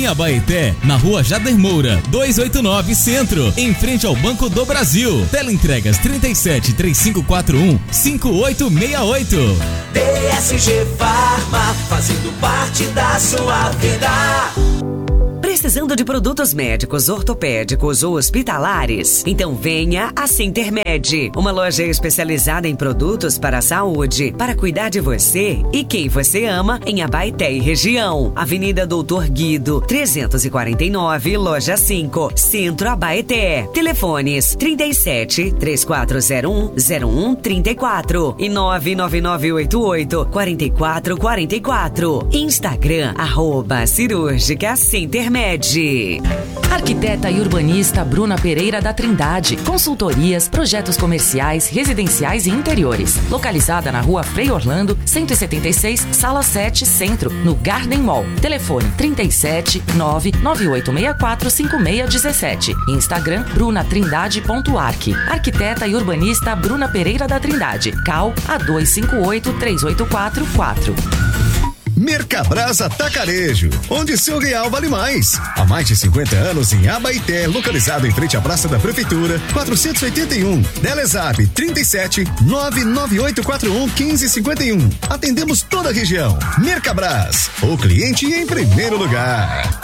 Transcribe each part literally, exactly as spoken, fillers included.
Em Abaeté, na rua Jader Moura, duzentos e oitenta e nove Centro, em frente ao Banco do Brasil. Teleentregas trinta e sete, três cinco quatro um, cinco oito seis oito. D S G Farma, fazendo parte da sua vida. Precisando de produtos médicos, ortopédicos ou hospitalares? Então venha a Sintermed, uma loja especializada em produtos para a saúde, para cuidar de você e quem você ama em Abaeté e região. Avenida Doutor Guido, trezentos e quarenta e nove, Loja cinco, Centro Abaeté. Telefones trinta e sete, três quatro zero um, zero um três quatro e nove nove nove oito oito, quatro quatro quatro quatro. Instagram, arroba Cirúrgica Sintermed. Arquiteta e urbanista Bruna Pereira da Trindade. Consultorias, projetos comerciais, residenciais e interiores. Localizada na rua Frei Orlando, cento e setenta e seis, Sala sete, Centro, no Garden Mall. Telefone trinta e sete, nove nove oito seis quatro cinco seis um sete. Instagram, brunatrindade.arc. Arquiteta e urbanista Bruna Pereira da Trindade. Cal A dois cinco oito, três oito quatro quatro. Mercabras Atacarejo, onde seu real vale mais. Há mais de cinquenta anos em Abaeté, localizado em frente à Praça da Prefeitura, quatrocentos e oitenta e um. Telezap trinta e sete, nove nove oito quatro um, um cinco cinco um. Atendemos toda a região. Mercabras, o cliente em primeiro lugar.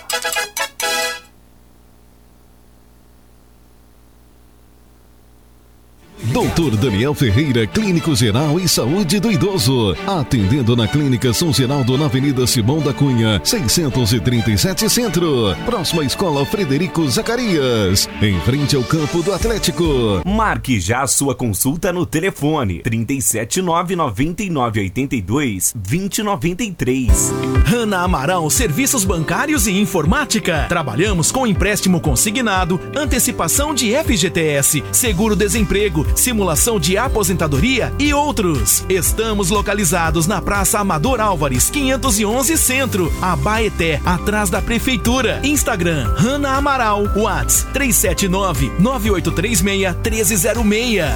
doutor Daniel Ferreira, Clínico Geral e Saúde do Idoso. Atendendo na Clínica São Geraldo, na Avenida Simão da Cunha, seiscentos e trinta e sete Centro. Próxima à Escola Frederico Zacarias, em frente ao campo do Atlético. Marque já a sua consulta no telefone trinta e sete, nove nove nove oito dois, dois zero nove três. Hanna Amaral Serviços Bancários e Informática. Trabalhamos com empréstimo consignado, antecipação de F G T S, seguro-desemprego, simulação de aposentadoria e outros. Estamos localizados na Praça Amador Álvares, quinhentos e onze Centro, Abaeté, atrás da Prefeitura. Instagram, Hanna Amaral, WhatsApp três sete nove, nove oito três seis, um três zero seis.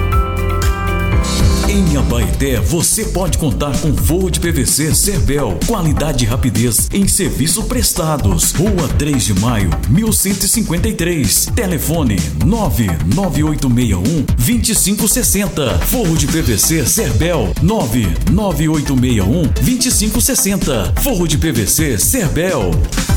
Em Abaeté, você pode contar com forro de P V C Cerbel, qualidade e rapidez em serviços prestados. Rua três de maio, mil cento e cinquenta e três. Telefone nove nove oito seis um, dois cinco seis zero. Forro de P V C Cerbel, nove nove oito seis um, dois cinco seis zero. Forro de P V C Cerbel.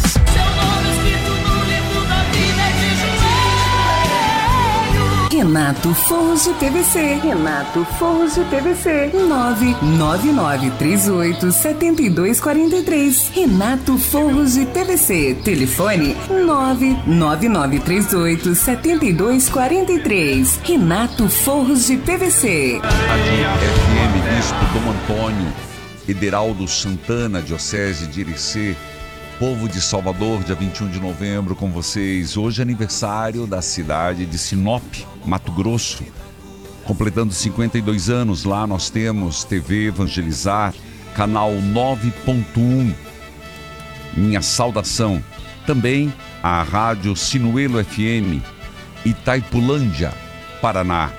Renato Forros de P V C. Renato Forros de P V C. nove nove nove três oito, sete dois quatro três. Renato Forros de P V C. Telefone nove nove nove três oito, sete dois quatro três. Renato Forros de P V C. Rádio F M Bispo Dom Antônio, Ederaldo Santana, Diocese de Irecê. Povo de Salvador, dia vinte e um de novembro, com vocês. Hoje é aniversário da cidade de Sinop, Mato Grosso. Completando cinquenta e dois anos, lá nós temos T V Evangelizar, canal nove ponto um. Minha saudação. Também a Rádio Sinuelo F M, Itaipulândia, Paraná.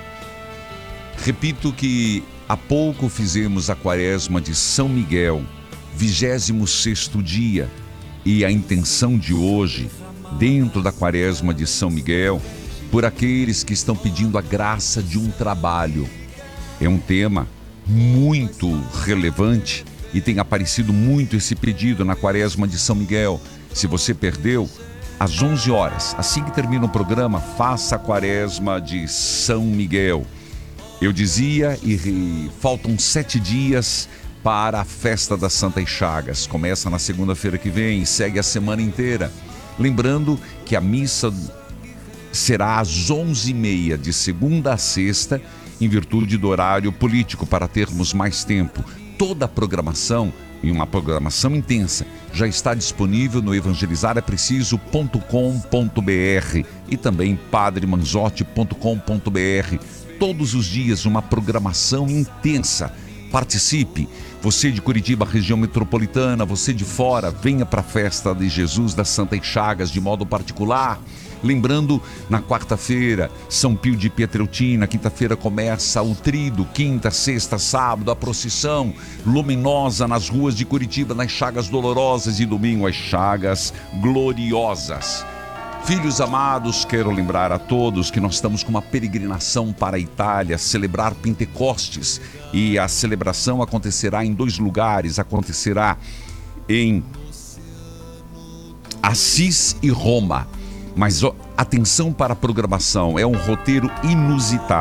Repito que há pouco fizemos a quaresma de São Miguel, vigésimo sexto dia. E a intenção de hoje, dentro da quaresma de São Miguel, por aqueles que estão pedindo a graça de um trabalho. É um tema muito relevante e tem aparecido muito esse pedido na quaresma de São Miguel. Se você perdeu, às onze horas, assim que termina o programa, faça a quaresma de São Miguel. Eu dizia, e faltam sete dias para a festa das Santas Chagas. Começa na segunda-feira que vem e segue a semana inteira. Lembrando que a missa será às onze e meia, de segunda a sexta, em virtude do horário político, para termos mais tempo. Toda a programação, e uma programação intensa, já está disponível no evangelizar é preciso ponto com ponto br e também padre manzotti ponto com ponto br. Todos os dias uma programação intensa. Participe. Você de Curitiba, região metropolitana, você de fora, venha para a festa de Jesus das Santas Chagas de modo particular. Lembrando, na quarta-feira, São Pio de Pietreutina, quinta-feira começa o trido, quinta, sexta, sábado, a procissão luminosa nas ruas de Curitiba, nas Chagas Dolorosas, e domingo as Chagas Gloriosas. Filhos amados, quero lembrar a todos que nós estamos com uma peregrinação para a Itália, celebrar Pentecostes, e a celebração acontecerá em dois lugares, acontecerá em Assis e Roma. Mas ó, atenção para a programação, é um roteiro inusitado.